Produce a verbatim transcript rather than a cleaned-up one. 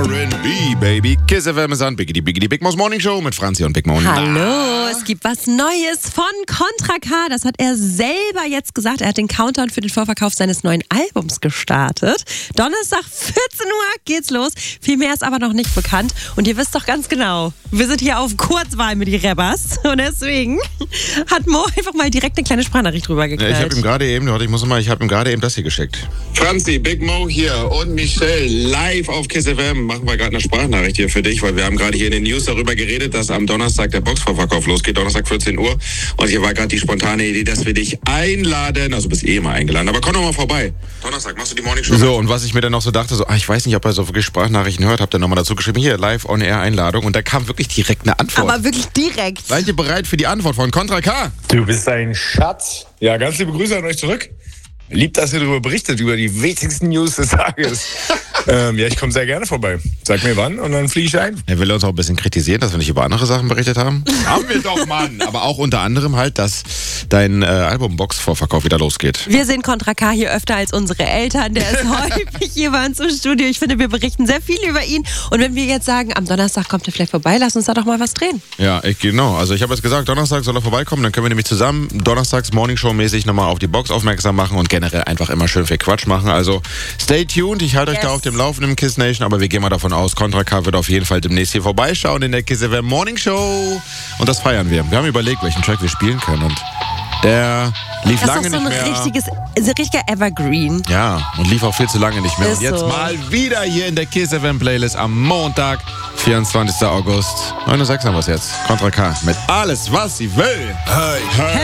and B, baby. Kiss F M ist an. Biggity, Biggity, Big Mo's Morning Show mit Franzi und Big Mo. Hallo, es gibt was Neues von Contra K. Das hat er selber jetzt gesagt. Er hat den Countdown für den Vorverkauf seines neuen Albums gestartet. Donnerstag, vierzehn Uhr geht's los. Viel mehr ist aber noch nicht bekannt. Und ihr wisst doch ganz genau, wir sind hier auf Kurzwahl mit die Rappers. Und deswegen hat Mo einfach mal direkt eine kleine Sprachnachricht drüber geknallt. Ja, ich habe ihm gerade eben, warte, ich muss mal, ich habe ihm gerade eben das hier geschickt. Franzi, Big Mo hier und Michelle live auf Kiss F M. Machen wir gerade eine Sprachnachricht hier für dich, weil wir haben gerade hier in den News darüber geredet, dass am Donnerstag der Boxvorverkauf losgeht, Donnerstag vierzehn Uhr. Und hier war gerade die spontane Idee, dass wir dich einladen. Also du bist eh immer eingeladen, aber komm doch mal vorbei. Donnerstag machst du die Morning Show. So, und was ich mir dann noch so dachte, so, ah, ich weiß nicht, ob er so wirklich Sprachnachrichten hört, hab dann nochmal dazu geschrieben, hier, live on air Einladung. Und da kam wirklich direkt eine Antwort. Aber wirklich direkt. Seid ihr bereit für die Antwort von Contra K? Du bist ein Schatz. Ja, ganz liebe Grüße an euch zurück. Liebt, dass ihr darüber berichtet, über die wichtigsten News des Tages. ähm, ja, ich komme sehr gerne vorbei. Sag mir wann und dann fliege ich ein. Er will uns auch ein bisschen kritisieren, dass wir nicht über andere Sachen berichtet haben. Haben wir doch, Mann. Aber auch unter anderem halt, dass dein äh, Album-Box-Vorverkauf wieder losgeht. Wir sehen Contra K hier öfter als unsere Eltern. Der ist häufig hier bei uns im Studio. Ich finde, wir berichten sehr viel über ihn. Und wenn wir jetzt sagen, am Donnerstag kommt er vielleicht vorbei, lass uns da doch mal was drehen. Ja, ich, genau. Also ich habe jetzt gesagt, Donnerstag soll er vorbeikommen. Dann können wir nämlich zusammen donnerstags Morningshow-mäßig nochmal auf die Box aufmerksam machen und generell einfach immer schön viel Quatsch machen. Also stay tuned. Ich halte euch Yes. da auf dem Laufenden im Kiss Nation. Aber wir gehen mal davon aus, Contra K wird auf jeden Fall demnächst hier vorbeischauen in der Kiss F M Morning Show. Und das feiern wir. Wir haben überlegt, welchen Track wir spielen können. Und der lief Das lange ist doch so nicht ein mehr. richtiges, so ein richtiger Evergreen. Ja, und lief auch viel zu lange nicht mehr. Ist Und jetzt so. mal wieder hier in der Kiss F M Playlist am Montag, vierundzwanzigsten August. neun Uhr sechs haben wir es jetzt. Contra K mit alles, was sie will. Hey, hey.